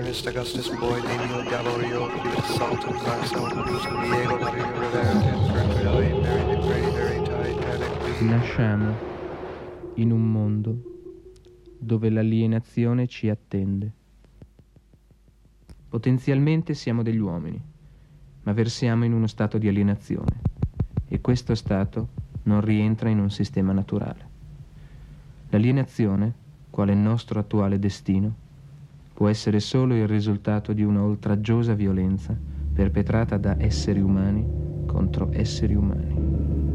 Ernest Augustus Boyd, Emil Gaboriau, Brutus Sultan, Marcel Proust, Diego Maria Rivera, Jennifer Connelly, Mary Titanic. Nasciamo in un mondo dove l'alienazione ci attende. Potenzialmente siamo degli uomini, ma versiamo in uno stato di alienazione e questo stato non rientra in un sistema naturale. L'alienazione, quale il nostro attuale destino, può essere solo il risultato di una oltraggiosa violenza perpetrata da esseri umani contro esseri umani.